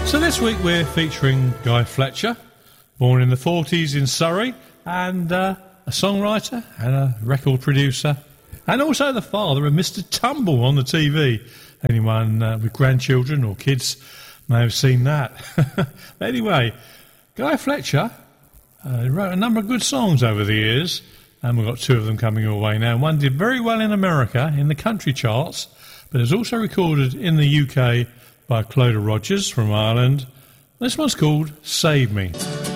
So this week we're featuring Guy Fletcher, born in the 40s in Surrey, and a songwriter and a record producer, and also the father of Mr. Tumble on the TV. Anyone with grandchildren or kids may have seen that. But anyway, Guy Fletcher wrote a number of good songs over the years, and we've got two of them coming your way now. One did very well in America in the country charts, but is also recorded in the UK by Clodagh Rogers from Ireland. This one's called Save Me.